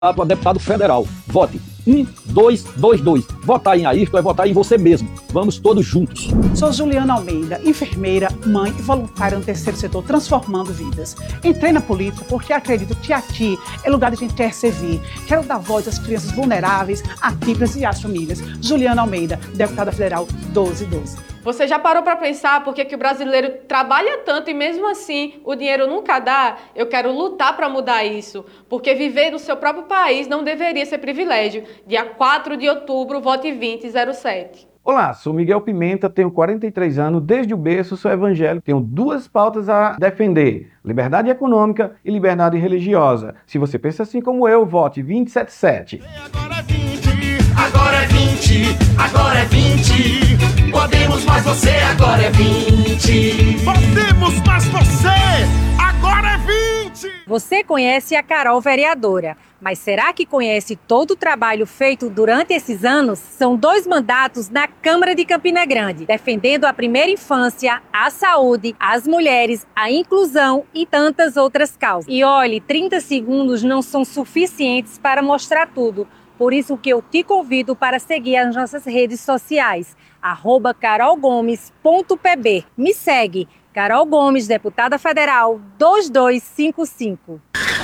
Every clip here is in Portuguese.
Para deputado federal. Vote 1222. Votar em Ayrton é votar em você mesmo. Vamos todos juntos. Sou Juliana Almeida, enfermeira, mãe e voluntária no terceiro setor, transformando vidas. Entrei na política porque acredito que aqui é lugar de a gente quer servir. Quero dar voz às crianças vulneráveis, atípicas e às famílias. Juliana Almeida, deputada federal 1212. Você já parou para pensar por que o brasileiro trabalha tanto e mesmo assim o dinheiro nunca dá? Eu quero lutar para mudar isso, porque viver no seu próprio país não deveria ser privilégio. Dia 4 de outubro, vote 2007. Olá, sou Miguel Pimenta, tenho 43 anos, desde o berço sou evangélico, tenho duas pautas a defender, liberdade econômica e liberdade religiosa. Se você pensa assim como eu, vote 277. Agora é 20, agora é 20, agora é 20, podemos mais você, agora é 20. Podemos mais você, agora é 20. Você conhece a Carol vereadora, mas será que conhece todo o trabalho feito durante esses anos? São 2 mandatos na Câmara de Campina Grande, defendendo a primeira infância, a saúde, as mulheres, a inclusão e tantas outras causas. E olhe, 30 segundos não são suficientes para mostrar tudo. Por isso que eu te convido para seguir as nossas redes sociais, @carolgomes.pb. Me segue, Carol Gomes, deputada federal 2255.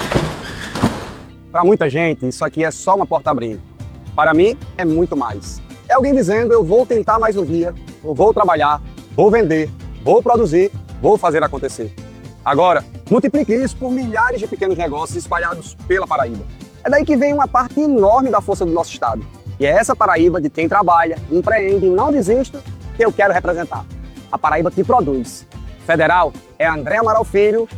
Para muita gente, isso aqui é só uma porta abrindo. Para mim, é muito mais. É alguém dizendo, eu vou tentar mais um dia, eu vou trabalhar, vou vender, vou produzir, vou fazer acontecer. Agora, multiplique isso por milhares de pequenos negócios espalhados pela Paraíba. É daí que vem uma parte enorme da força do nosso estado. E é essa Paraíba de quem trabalha, empreende e não desiste que eu quero representar. A Paraíba que produz. Federal é André Amaral Filho,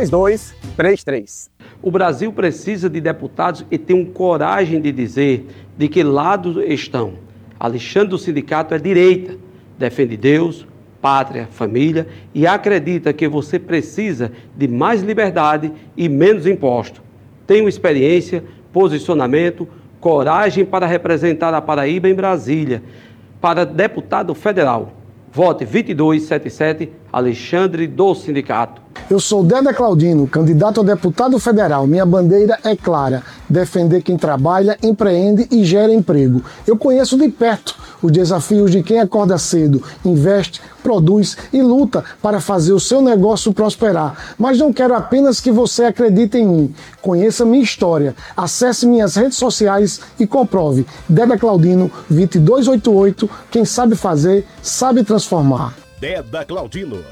2233. O Brasil precisa de deputados que tenham coragem de dizer de que lado estão. Alexandre do sindicato é direita, defende Deus, pátria, família e acredita que você precisa de mais liberdade e menos imposto. Tenho experiência, posicionamento, coragem para representar a Paraíba em Brasília. Para deputado federal, vote 2277, Alexandre do sindicato. Eu sou Déda Claudino, candidato a deputado federal. Minha bandeira é clara: defender quem trabalha, empreende e gera emprego. Eu conheço de perto os desafios de quem acorda cedo, investe, produz e luta para fazer o seu negócio prosperar. Mas não quero apenas que você acredite em mim. Conheça minha história. Acesse minhas redes sociais e comprove. Déda Claudino, 2288. Quem sabe fazer, sabe transformar. Déda Claudino,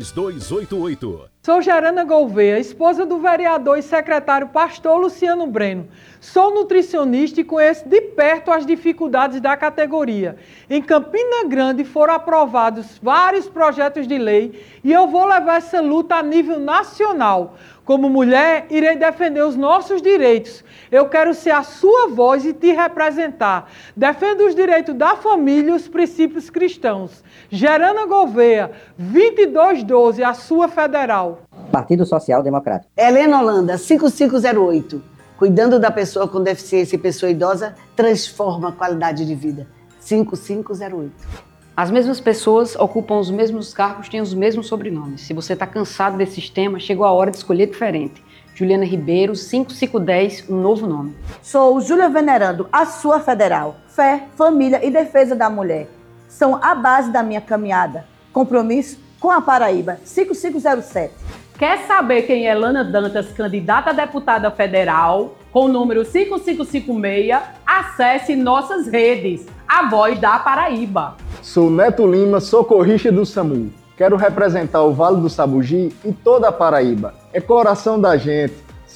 2288. Sou Gerana Gouveia, esposa do vereador e secretário pastor Luciano Breno. Sou nutricionista e conheço de perto as dificuldades da categoria. Em Campina Grande foram aprovados vários projetos de lei e eu vou levar essa luta a nível nacional. Como mulher, irei defender os nossos direitos. Eu quero ser a sua voz e te representar. Defendo os direitos da família e os princípios cristãos. Gerana Gouveia, 2212, a sua federal. Partido Social Democrático. Helena Holanda, 5508. Cuidando da pessoa com deficiência e pessoa idosa, transforma a qualidade de vida. 5508. As mesmas pessoas ocupam os mesmos cargos, têm os mesmos sobrenomes. Se você está cansado desse sistema, chegou a hora de escolher diferente. Juliana Ribeiro, 5510, um novo nome. Sou Júlia Venerando, a sua federal. Fé, família e defesa da mulher são a base da minha caminhada. Compromisso com a Paraíba, 5507. Quer saber quem é Lana Dantas, candidata a deputada federal, com o número 5556? Acesse nossas redes, a voz da Paraíba. Sou Neto Lima, socorrista do SAMU. Quero representar o Vale do Sabugi e toda a Paraíba. É coração da gente,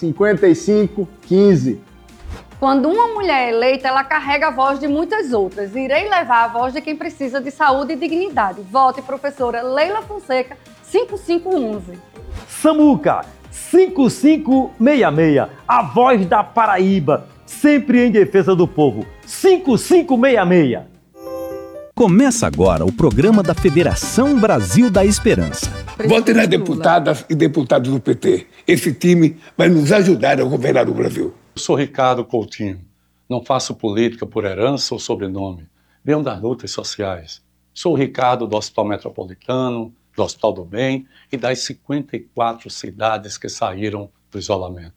5515. Quando uma mulher é eleita, ela carrega a voz de muitas outras. Irei levar a voz de quem precisa de saúde e dignidade. Vote, professora Leila Fonseca, 5511. Samuca, 5566, a voz da Paraíba, sempre em defesa do povo, 5566. Começa agora o programa da Federação Brasil da Esperança. Vote nas deputadas e deputados do PT. Esse time vai nos ajudar a governar o Brasil. Eu sou Ricardo Coutinho. Não faço política por herança ou sobrenome. Venho das lutas sociais. Sou o Ricardo do Hospital Metropolitano, do Hospital do Bem e das 54 cidades que saíram do isolamento.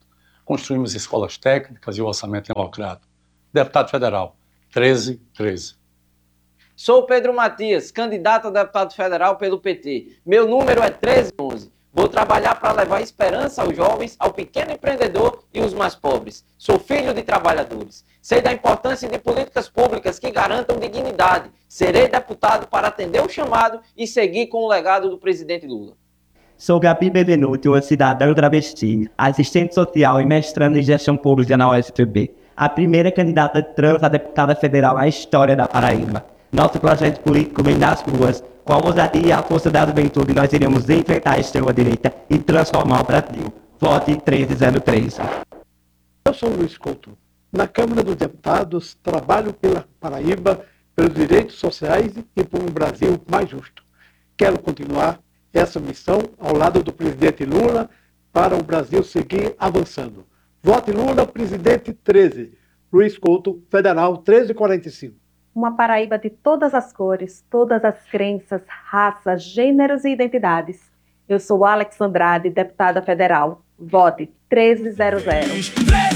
construímos escolas técnicas e o orçamento democrático. Deputado federal, 1313. Sou Pedro Matias, candidato a deputado federal pelo PT. Meu número é 1311. Vou trabalhar para levar esperança aos jovens, ao pequeno empreendedor e os mais pobres. Sou filho de trabalhadores. Sei da importância de políticas públicas que garantam dignidade. Serei deputado para atender o chamado e seguir com o legado do presidente Lula. Sou Gabi Benenuti, uma cidadã travesti, assistente social e mestrando em gestão pública na UFPB. A primeira candidata trans a deputada federal na história da Paraíba. Nosso projeto político vem das ruas. Com a ousadia e a força da juventude, nós iremos enfrentar a extrema-direita e transformar o Brasil. Vote 1303. Eu sou Luiz Couto. Na Câmara dos Deputados, trabalho pela Paraíba, pelos direitos sociais e por um Brasil mais justo. Quero continuar essa missão ao lado do presidente Lula para o Brasil seguir avançando. Vote Lula, presidente 13. Luiz Couto, federal 1345. Uma Paraíba de todas as cores, todas as crenças, raças, gêneros e identidades. Eu sou Alex Andrade, deputada federal. Vote 1300.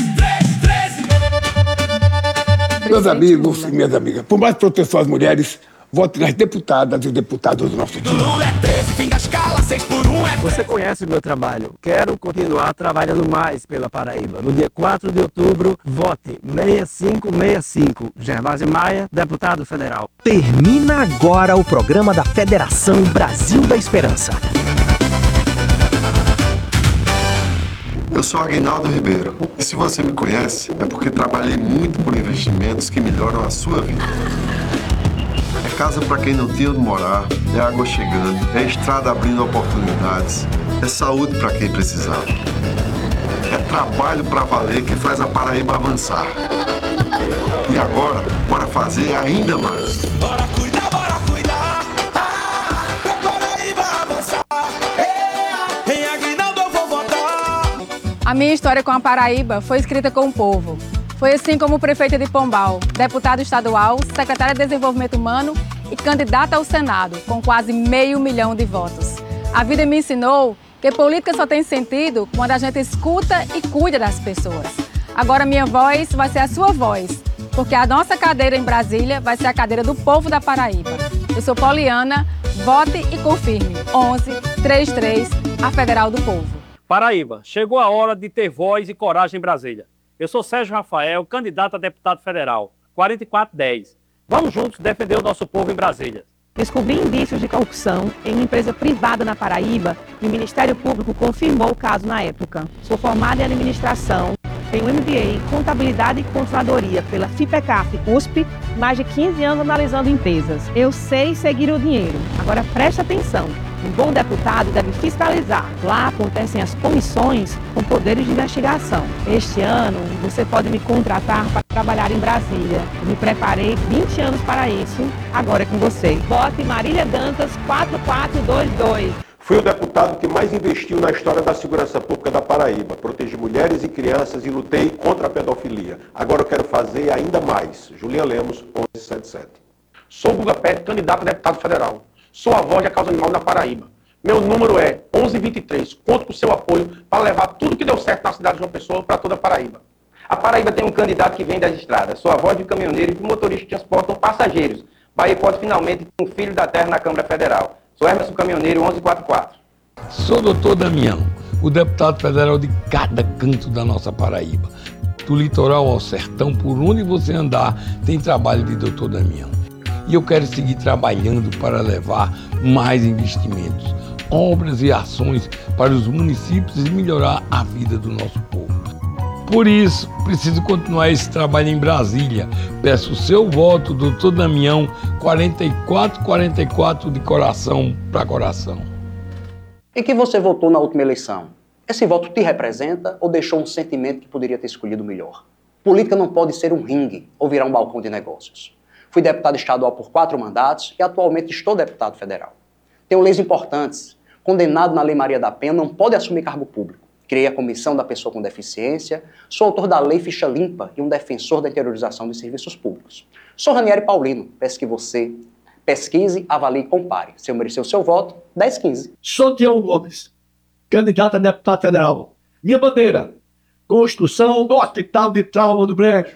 Meus amigos e minhas amigas, por mais proteção às mulheres, vote nas deputadas e deputados do nosso time. Você conhece o meu trabalho. Quero continuar trabalhando mais pela Paraíba. No dia 4 de outubro, vote 6565. Gervásio Maia, deputado federal. Termina agora o programa da Federação Brasil da Esperança. Eu sou Aguinaldo Ribeiro. E se você me conhece, é porque trabalhei muito por investimentos que melhoram a sua vida. É casa para quem não tinha onde morar, é água chegando, é estrada abrindo oportunidades, é saúde para quem precisava. É trabalho para valer que faz a Paraíba avançar. E agora, bora fazer ainda mais. Bora cuidar, pra Paraíba avançar. Em Aguinaldo eu vou votar. A minha história com a Paraíba foi escrita com o povo. Foi assim como prefeita de Pombal, deputada estadual, secretária de Desenvolvimento Humano e candidata ao Senado, com quase 500 mil de votos. A vida me ensinou que política só tem sentido quando a gente escuta e cuida das pessoas. Agora minha voz vai ser a sua voz, porque a nossa cadeira em Brasília vai ser a cadeira do povo da Paraíba. Eu sou Poliana, vote e confirme. 1133, a Federal do Povo. Paraíba, chegou a hora de ter voz e coragem em Brasília. Eu sou Sérgio Rafael, candidato a deputado federal, 4410. Vamos juntos defender o nosso povo em Brasília. Descobri indícios de corrupção em uma empresa privada na Paraíba e o Ministério Público confirmou o caso na época. Sou formada em administração, tenho MBA em contabilidade e controladoria pela FIPECAF USP, mais de 15 anos analisando empresas. Eu sei seguir o dinheiro. Agora preste atenção. Um bom deputado deve fiscalizar. Lá acontecem as comissões com poderes de investigação. Este ano, você pode me contratar para trabalhar em Brasília. Eu me preparei 20 anos para isso. Agora é com você. Vote Marília Dantas 4422. Fui o deputado que mais investiu na história da segurança pública da Paraíba. Protegi mulheres e crianças e lutei contra a pedofilia. Agora eu quero fazer ainda mais. Julian Lemos, 1177. Sou Guga Pet, candidato a deputado federal. Sou a voz da causa animal na Paraíba. Meu número é 1123. Conto com o seu apoio para levar tudo que deu certo na cidade de João Pessoa para toda a Paraíba. A Paraíba tem um candidato que vem das estradas. Sou a voz de caminhoneiro e de motorista que transportam passageiros. Bahia pode finalmente ter um filho da terra na Câmara Federal. Sou Emerson Caminhoneiro, 1144. Sou doutor Damião, o deputado federal de cada canto da nossa Paraíba. Do litoral ao sertão, por onde você andar, tem trabalho de doutor Damião. E eu quero seguir trabalhando para levar mais investimentos, obras e ações para os municípios e melhorar a vida do nosso povo. Por isso, preciso continuar esse trabalho em Brasília. Peço o seu voto, doutor Damião, 4444 de coração para coração. Em que você votou na última eleição? Esse voto te representa ou deixou um sentimento que poderia ter escolhido melhor? Política não pode ser um ringue ou virar um balcão de negócios. Fui deputado estadual por 4 mandatos e atualmente estou deputado federal. Tenho leis importantes. Condenado na Lei Maria da Penha não pode assumir cargo público. Criei a Comissão da Pessoa com Deficiência, sou autor da Lei Ficha Limpa e um defensor da interiorização dos serviços públicos. Sou Ranieri Paulino, peço que você pesquise, avalie e compare. Se eu merecer o seu voto, 1015. Sou Tião Gomes, candidato a deputado federal. Minha bandeira, Construção do Hospital de Trauma do Brejo.